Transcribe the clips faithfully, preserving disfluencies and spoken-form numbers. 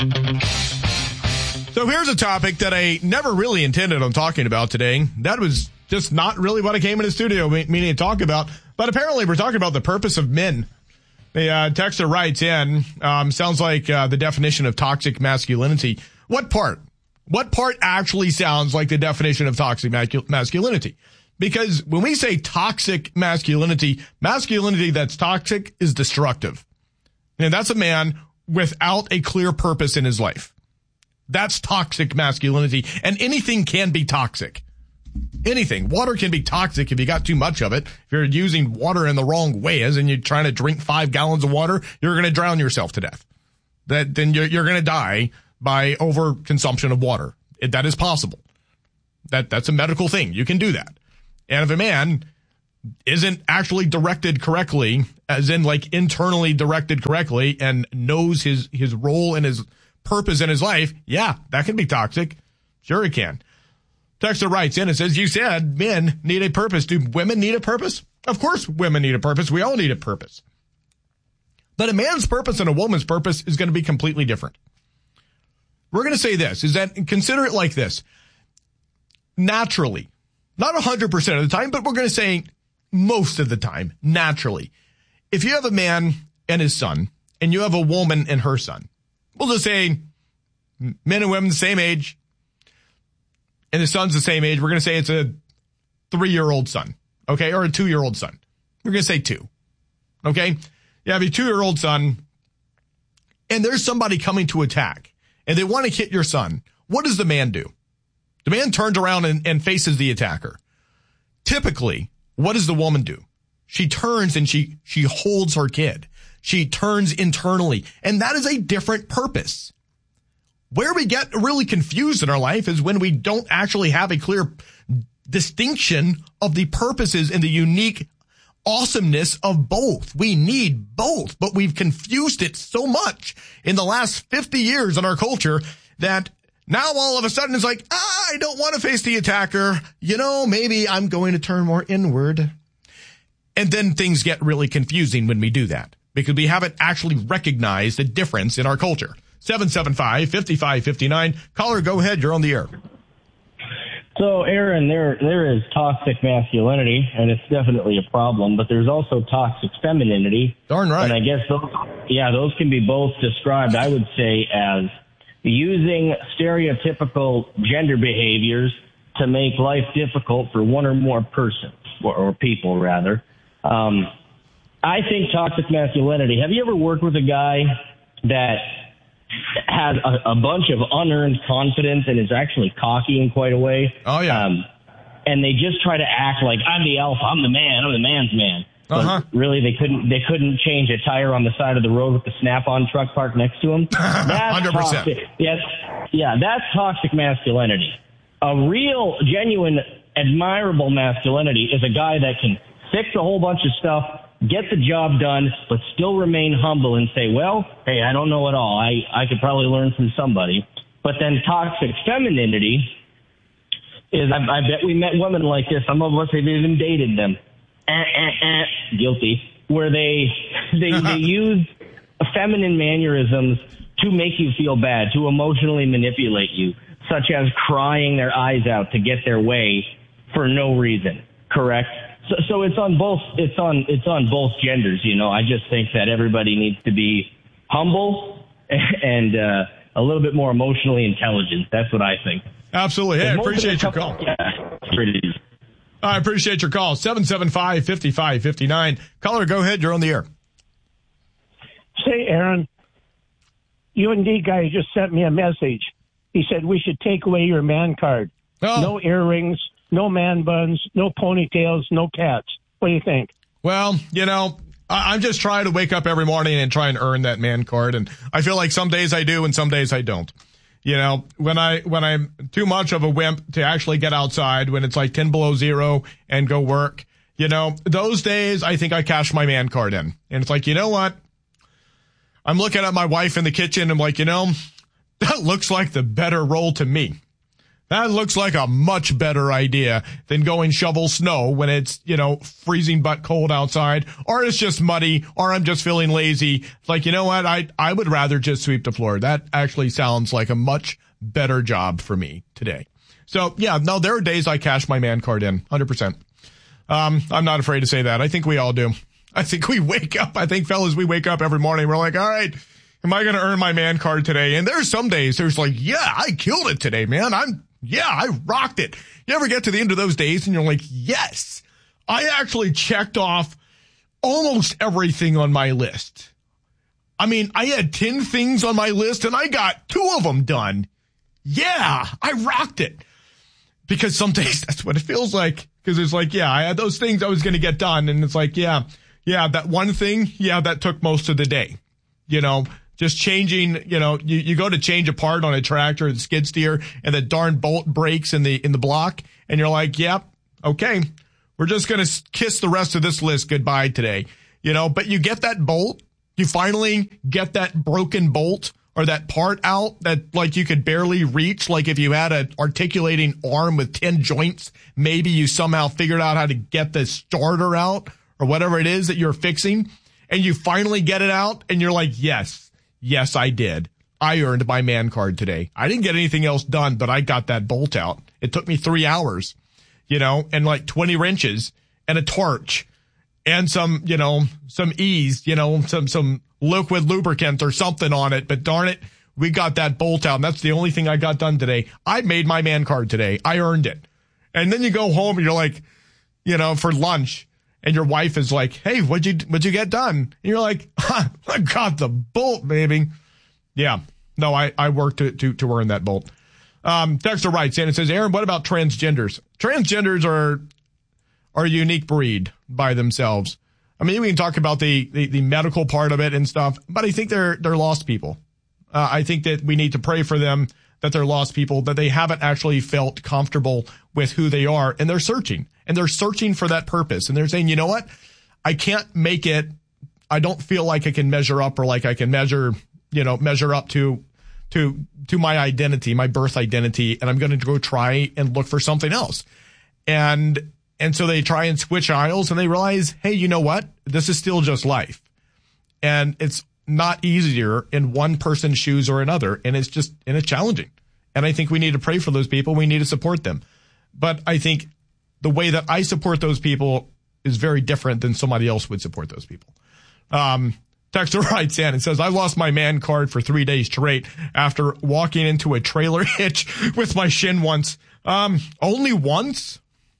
So here's a topic that I never really intended on talking about today. That was just not really what I came in the studio meaning to talk about. But apparently we're talking about the purpose of men. The uh, texter writes in, um, sounds like uh, the definition of toxic masculinity. What part? What part actually sounds like the definition of toxic mascul- masculinity? Because when we say toxic masculinity, masculinity that's toxic is destructive. And that's a man without a clear purpose in his life. That's toxic masculinity. And anything can be toxic. Anything. Water can be toxic if you got too much of it. If you're using water in the wrong way, as in you're trying to drink five gallons of water, you're going to drown yourself to death. That then you're, you're going to die by overconsumption of water. It, that is possible. That that's a medical thing. You can do that. And if a man isn't actually directed correctly, as in like internally directed correctly, and knows his his role and his purpose in his life, yeah, that can be toxic. Sure it can. Texter writes in and says, you said men need a purpose. Do women need a purpose? Of course women need a purpose. We all need a purpose. But a man's purpose and a woman's purpose is going to be completely different. We're going to say this, is that consider it like this. Naturally, not one hundred percent of the time, but we're going to say most of the time, naturally. If you have a man and his son, and you have a woman and her son, we'll just say men and women the same age, and the son's the same age. We're going to say it's a three-year-old son, okay, or a two-year-old son. We're going to say two, okay? You have a two-year-old son, and there's somebody coming to attack, and they want to hit your son. What does the man do? The man turns around and, and faces the attacker. Typically, what does the woman do? She turns and she she holds her kid. She turns internally, and that is a different purpose. Where we get really confused in our life is when we don't actually have a clear distinction of the purposes and the unique awesomeness of both. We need both, but we've confused it so much in the last fifty years in our culture that now all of a sudden it's like, ah, I don't want to face the attacker. You know, maybe I'm going to turn more inward. And then things get really confusing when we do that because we haven't actually recognized the difference in our culture. seven seven five, five five five nine. Caller, go ahead. You're on the air. So, Aaron, there there is toxic masculinity, and it's definitely a problem, but there's also toxic femininity. Darn right. And I guess, those, yeah, those can be both described, I would say, as using stereotypical gender behaviors to make life difficult for one or more persons, or, or people, rather. Um, I think toxic masculinity, have you ever worked with a guy that has a, a bunch of unearned confidence and is actually cocky in quite a way? Oh, yeah. Um, and they just try to act like, I'm the alpha, I'm the man, I'm the man's man. Uh-huh. But really, they couldn't they couldn't change a tire on the side of the road with the Snap-on truck parked next to him. That's one hundred percent. Toxic. Yes, yeah, that's toxic masculinity. A real, genuine, admirable masculinity is a guy that can fix a whole bunch of stuff, get the job done, but still remain humble and say, well, hey, I don't know it all. I, I could probably learn from somebody. But then toxic femininity is, I, I bet we met women like this. Some of us have even dated them. Eh, eh, eh, guilty. Where they, they, they use feminine mannerisms to make you feel bad, to emotionally manipulate you, such as crying their eyes out to get their way for no reason. Correct? So, so it's on both. It's on. It's on both genders. You know, I just think that everybody needs to be humble and uh, a little bit more emotionally intelligent. That's what I think. Absolutely. Hey, I appreciate your call. Yeah, pretty easy. I appreciate your call. seven seven five, five five five nine. Caller, go ahead. You're on the air. Say, Aaron, U N D guy just sent me a message. He said we should take away your man card. Oh. No earrings. No man buns, no ponytails, no cats. What do you think? Well, you know, I'm just trying to wake up every morning and try and earn that man card. And I feel like some days I do and some days I don't. You know, when I, when I'm too much of a wimp to actually get outside when it's like ten below zero and go work, you know, those days I think I cash my man card in. And it's like, you know what? I'm looking at my wife in the kitchen. I'm like, you know, that looks like the better role to me. That looks like a much better idea than going shovel snow when it's, you know, freezing but cold outside, or it's just muddy, or I'm just feeling lazy. It's like, you know what? I, I would rather just sweep the floor. That actually sounds like a much better job for me today. So yeah, no, there are days I cash my man card in, one hundred percent. Um, I'm not afraid to say that. I think we all do. I think we wake up. I think, fellas, we wake up every morning. We're like, all right, am I going to earn my man card today? And there's some days there's like, yeah, I killed it today, man. I'm, yeah, I rocked it. You ever get to the end of those days and you're like, yes, I actually checked off almost everything on my list. I mean, I had ten things on my list and I got two of them done. Yeah, I rocked it. Because some days that's what it feels like. Because it's like, yeah, I had those things I was going to get done. And it's like, yeah, yeah, that one thing, yeah, that took most of the day. You know, just changing, you know, you, you go to change a part on a tractor, the skid steer, and the darn bolt breaks in the in the block. And you're like, yep, yeah, okay, we're just going to kiss the rest of this list goodbye today. You know, but you get that bolt, you finally get that broken bolt or that part out that like you could barely reach. Like if you had an articulating arm with ten joints, maybe you somehow figured out how to get the starter out or whatever it is that you're fixing. And you finally get it out and you're like, yes, yes, I did. I earned my man card today. I didn't get anything else done, but I got that bolt out. It took me three hours, you know, and like twenty wrenches and a torch and some, you know, some ease, you know, some, some liquid lubricant or something on it. But darn it, we got that bolt out. And that's the only thing I got done today. I made my man card today. I earned it. And then you go home and you're like, you know, for lunch. And your wife is like, hey, what'd you, what'd you get done? And you're like, huh, I got the bolt, baby. Yeah. No, I, I worked to, to, to earn that bolt. Um, Dexter writes in and says, Aaron, what about transgenders? Transgenders are, are a unique breed by themselves. I mean, we can talk about the, the, the medical part of it and stuff, but I think they're, they're lost people. Uh, I think that we need to pray for them, that they're lost people, that they haven't actually felt comfortable with who they are, and they're searching. And they're searching for that purpose. And they're saying, you know what? I can't make it. I don't feel like I can measure up or like I can measure, you know, measure up to, to, to my identity, my birth identity. And I'm going to go try and look for something else. And, and so they try and switch aisles and they realize, hey, you know what? This is still just life. And it's not easier in one person's shoes or another. And it's just, and it's challenging. And I think we need to pray for those people. We need to support them. But I think the way that I support those people is very different than somebody else would support those people. Um, Texter writes in and says, I lost my man card for three days straight after walking into a trailer hitch with my shin once. Um, only once?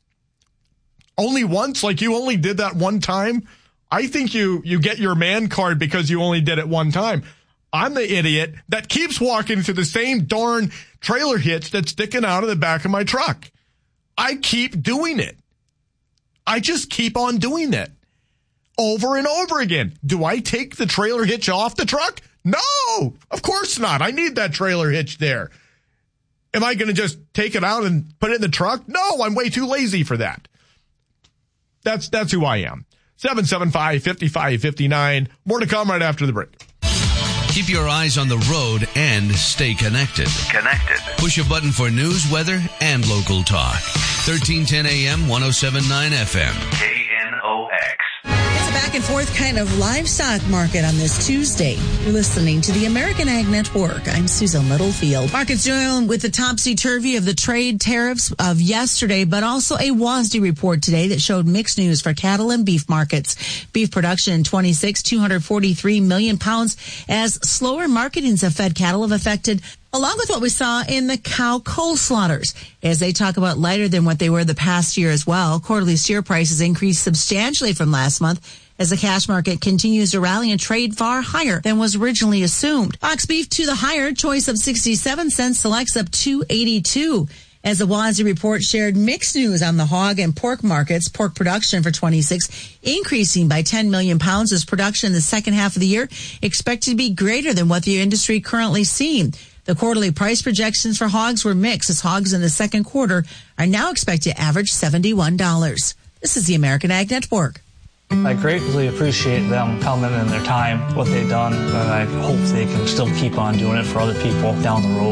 Only once? Like you only did that one time? I think you, you get your man card because you only did it one time. I'm the idiot that keeps walking into the same darn trailer hitch that's sticking out of the back of my truck. I keep doing it. I just keep on doing it over and over again. Do I take the trailer hitch off the truck? No, of course not. I need that trailer hitch there. Am I going to just take it out and put it in the truck? No, I'm way too lazy for that. That's, that's who I am. seven seven five, five five five nine. More to come right after the break. Keep your eyes on the road and stay connected. Connected. Push a button for news, weather, and local talk. thirteen ten A M, ten seventy-nine F M. K N O X. It's a back and forth kind of livestock market on this Tuesday. You're listening to the American Ag Network. I'm Susan Littlefield. Markets dealing with the topsy-turvy of the trade tariffs of yesterday, but also a W A S D report today that showed mixed news for cattle and beef markets. Beef production in twenty-six, two hundred forty-three million pounds, as slower marketings of fed cattle have affected, along with what we saw in the cow coal slaughters. As they talk about lighter than what they were the past year as well, quarterly steer prices increased substantially from last month as the cash market continues to rally and trade far higher than was originally assumed. Ox beef to the higher, choice of sixty-seven cents, selects up two eighty-two. As the W A S D report shared mixed news on the hog and pork markets, pork production for twenty-six increasing by ten million pounds as production in the second half of the year expected to be greater than what the industry currently seeing. The quarterly price projections for hogs were mixed, as hogs in the second quarter are now expected to average seventy-one dollars. This is the American Ag Network. I greatly appreciate them coming in their time, what they've done, and I hope they can still keep on doing it for other people down the road.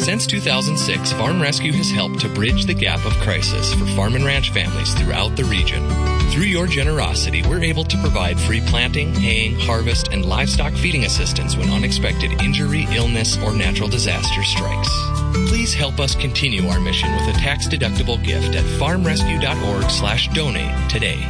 Since two thousand six, Farm Rescue has helped to bridge the gap of crisis for farm and ranch families throughout the region. Through your generosity, we're able to provide free planting, haying, harvest, and livestock feeding assistance when unexpected injury, illness, or natural disaster strikes. Please help us continue our mission with a tax-deductible gift at farmrescue.org slash donate today.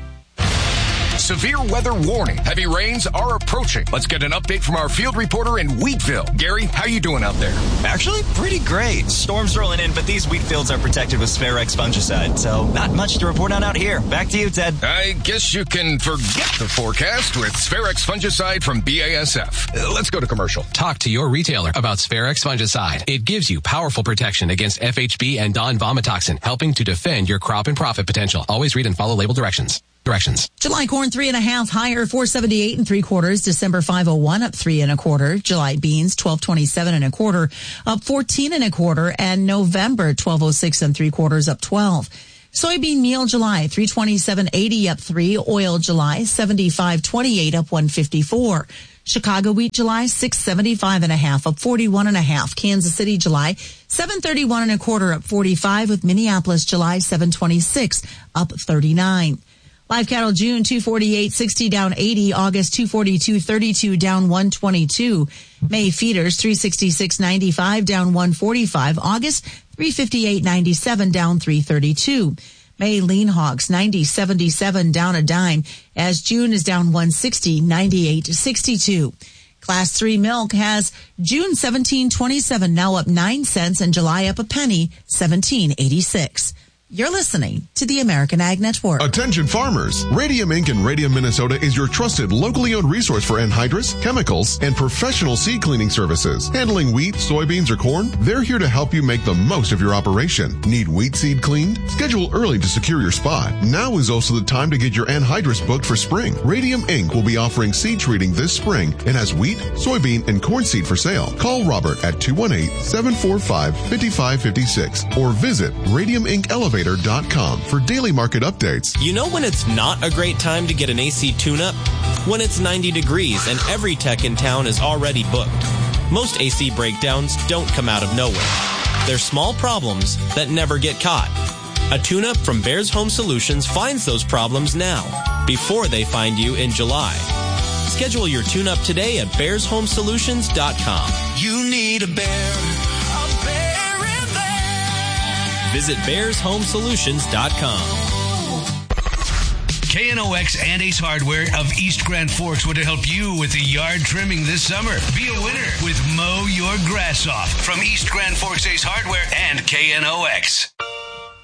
Severe weather warning. Heavy rains are approaching. Let's get an update from our field reporter in Wheatville. Gary, how you doing out there? Actually, pretty great. Storms rolling in, but these wheat fields are protected with Spharex fungicide, so not much to report on out here. Back to you, Ted. I guess you can forget the forecast with Spharex fungicide from B A S F. Uh, let's go to commercial. Talk to your retailer about Spharex fungicide. It gives you powerful protection against F H B and Don vomitoxin, helping to defend your crop and profit potential. Always read and follow label directions. Directions. July corn three and a half higher, four seventy-eight and three quarters. December five oh one up three and a quarter. July beans twelve twenty-seven and a quarter, up fourteen and a quarter, and November twelve oh six and three quarters, up twelve. Soybean meal July three twenty-seven eighty up three. Oil July seventy-five twenty-eight up one fifty-four. Chicago wheat July six seventy-five and a half up forty-one and a half. Kansas City July seven thirty-one and a quarter up forty-five, with Minneapolis July seven twenty-six up thirty-nine. Live cattle June two forty-eight sixty down eighty. August two forty-two thirty-two down one twenty-two. May feeders three sixty-six ninety-five down one forty-five. August three fifty-eight ninety-seven down three thirty-two. May lean hogs ninety seventy-seven down a dime, as June is down one sixty ninety-eight sixty-two. Class three milk has June seventeen twenty-seven now up nine cents, and July up a penny seventeen eighty-six. You're listening to the American Ag Network. Attention farmers. Radium Incorporated in Radium, Minnesota is your trusted locally owned resource for anhydrous, chemicals, and professional seed cleaning services. Handling wheat, soybeans, or corn, they're here to help you make the most of your operation. Need wheat seed cleaned? Schedule early to secure your spot. Now is also the time to get your anhydrous booked for spring. Radium Incorporated will be offering seed treating this spring and has wheat, soybean, and corn seed for sale. Call Robert at two one eight, seven four five, five five five six or visit radium inc elevator dot com for daily market updates. You know when it's not a great time to get an A C tune-up? When it's ninety degrees and every tech in town is already booked. Most A C breakdowns don't come out of nowhere. They're small problems that never get caught. A tune-up from Bears Home Solutions finds those problems now, before they find you in July. Schedule your tune-up today at bears home solutions dot com. You need a bear. Visit bears home solutions dot com. K N O X and Ace Hardware of East Grand Forks want to help you with the yard trimming this summer. Be a winner with Mow Your Grass Off from East Grand Forks Ace Hardware and K N O X.